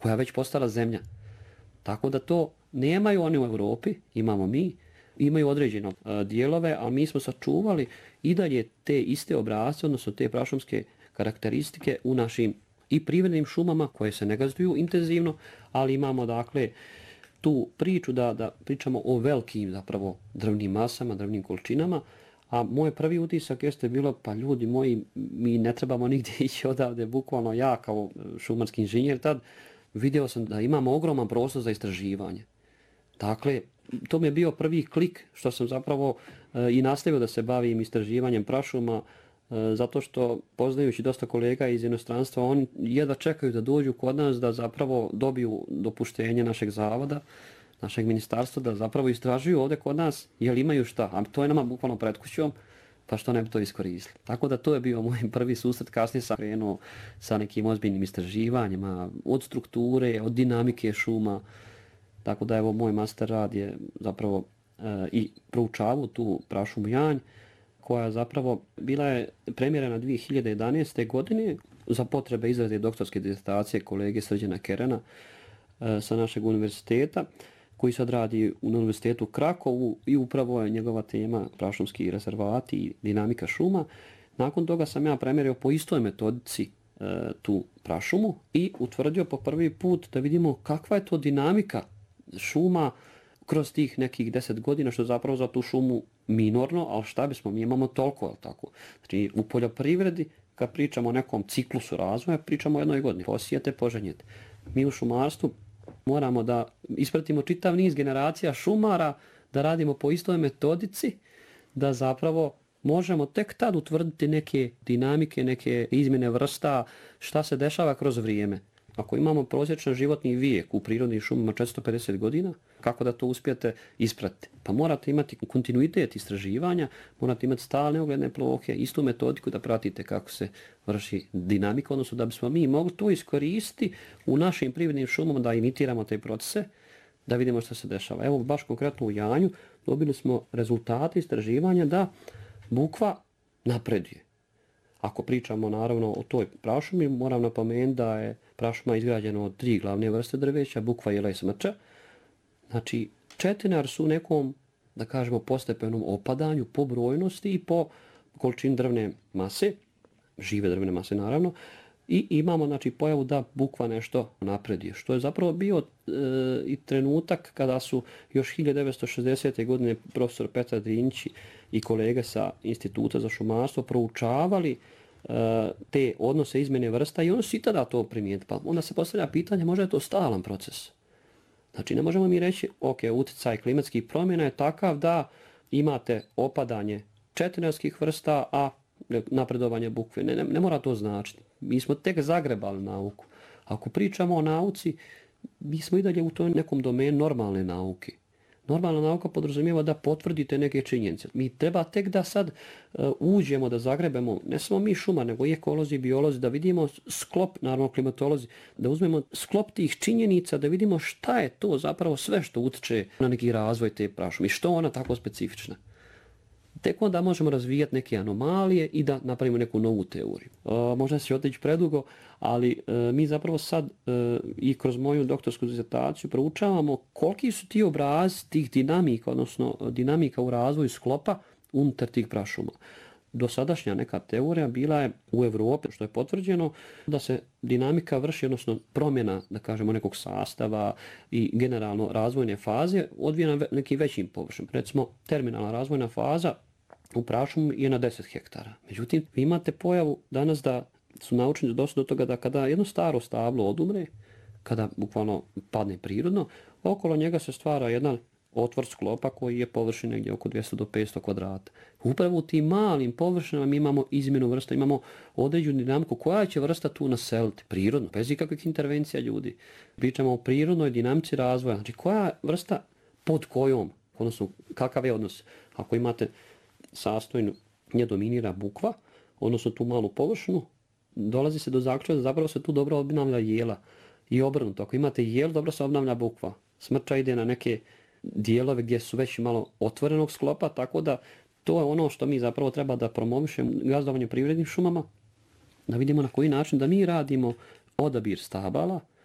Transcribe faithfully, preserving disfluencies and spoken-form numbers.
koja već postala zemlja. Tako da to nemaju oni u Europi, imamo mi, imaju određene uh, dijelove, a mi smo sačuvali i dalje te iste obrasce, odnosno te prašumske karakteristike u našim i privrednim šumama koje se ne gazduju intenzivno, ali imamo dakle tu priču da, da pričamo o velikim zapravo drvnim masama, drvnim količinama, a moj prvi utisak jeste bilo, pa ljudi moji, mi ne trebamo nigdje ići odavde, bukvalno ja kao šumarski inženjer tad, vidio sam da imamo ogroman prostor za istraživanje. Dakle, to mi je bio prvi klik što sam zapravo e, i nastavio da se bavim istraživanjem prašuma, e, zato što poznajući dosta kolega iz inostranstva, oni jedva čekaju da dođu kod nas da zapravo dobiju dopuštenje našeg zavoda, našeg ministarstva, da zapravo istražuju ovdje kod nas, jer imaju šta, a to je nama bukvalno pred kućom, pa što ne bi to iskoristili. Tako da to je bio moj prvi susret, kasnije sam krenuo sa nekim ozbiljnim istraživanjima, od strukture, od dinamike šuma, tako da evo moj master rad je zapravo e, i proučavao tu prašumu janj, koja zapravo bila je premjerena dvije hiljade jedanaeste. godine za potrebe izrade doktorske disertacije kolege Srđana Kerena e, sa našeg univerziteta, koji sad radi u univerzitetu Krakovu i upravo je njegova tema prašumski rezervati i dinamika šuma. Nakon toga sam ja premjerio po istoj metodici e, tu prašumu i utvrdio po prvi put da vidimo kakva je to dinamika šuma kroz tih nekih deset godina, što zapravo za tu šumu minorno, ali šta bismo, mi imamo toliko, ali tako. Znači, u poljoprivredi, kad pričamo o nekom ciklusu razvoja, pričamo o jednoj godini. Posijete, poženjete. Mi u šumarstvu moramo da ispratimo čitav niz generacija šumara, da radimo po istoj metodici, da zapravo možemo tek tad utvrditi neke dinamike, neke izmjene vrsta, šta se dešava kroz vrijeme. Ako imamo prosječan životni vijek u prirodnim šumama četiristo pedeset godina, kako da to uspijete ispratiti? Pa morate imati kontinuitet istraživanja, morate imati stalne ogledne plohe, istu metodiku da pratite kako se vrši dinamika, odnosno da bismo mi mogli to iskoristiti u našim prirodnim šumama, da imitiramo te procese, da vidimo što se dešava. Evo, baš konkretno u janju dobili smo rezultate istraživanja da bukva napreduje. Ako pričamo naravno o toj prašumi, moram napomenuti da je prašuma izgrađena od tri glavne vrste drveća, bukva, jela i smrča. Znači, četinar su u nekom, da kažemo, postepenom opadanju po brojnosti i po količini drvne mase, žive drvne mase naravno, i imamo znači pojavu da bukva nešto napreduje, što je zapravo bio e, i trenutak kada su još hiljadu devetsto šezdesete. godine profesor Petar Drinjić i kolege sa Instituta za šumarstvo proučavali e, te odnose izmjene vrsta i oni su i tada to primijetili. Pa onda se postavlja pitanje, možda je to stalan proces. Znači ne možemo mi reći, ok, utjecaj klimatskih promjena je takav da imate opadanje četinarskih vrsta, a napredovanje bukve. Ne, ne, ne mora to značiti. Mi smo tek zagrebali nauku. Ako pričamo o nauci, mi smo i dalje u toj nekom domenu normalne nauke. Normalna nauka podrazumijeva da potvrdite neke činjenice. Mi treba tek da sad uh, uđemo, da zagrebemo, ne samo mi šuma, nego i ekolozi, biolozi, da vidimo sklop, naravno klimatolozi, da uzmemo sklop tih činjenica, da vidimo šta je to zapravo sve što utiče na neki razvoj te prašume i što ona tako specifična. Tek onda možemo razvijati neke anomalije i da napravimo neku novu teoriju. E, možda se otići predugo, ali e, mi zapravo sad e, i kroz moju doktorsku disertaciju proučavamo koliki su ti obrazi tih dinamika, odnosno dinamika u razvoju sklopa unutar tih prašuma. Dosadašnja neka teorija bila je u Evropi, što je potvrđeno, da se dinamika vrši, odnosno promjena, da kažemo, nekog sastava i generalno razvojne faze odvija na nekim većim površinama. Recimo, terminalna razvojna faza u prašumu je na deset hektara. Međutim, vi imate pojavu danas da su naučeni dosta do toga da kada jedno staro stablo odumre, kada bukvalno padne prirodno, okolo njega se stvara jedan otvor sklopa koji je površina negdje oko dvjesto do petsto kvadrata. Upravo u tim malim površinama mi imamo izmjenu vrsta, imamo određenu dinamiku koja će vrsta tu naseliti prirodno, bez ikakvih intervencija ljudi. Pričamo o prirodnoj dinamici razvoja, znači koja vrsta pod kojom, odnosno kakav je odnos. Ako imate sastojnu, nje dominira bukva, odnosno tu malu površinu, dolazi se do zaključka da zapravo se tu dobro obnavlja jela. I obrnuto, ako imate jel, dobro se obnavlja bukva. Smrča ide na neke dijelove gdje su već malo otvorenog sklopa, tako da to je ono što mi zapravo treba da promovišemo gazdovanje privrednim šumama, da vidimo na koji način da mi radimo odabir stabala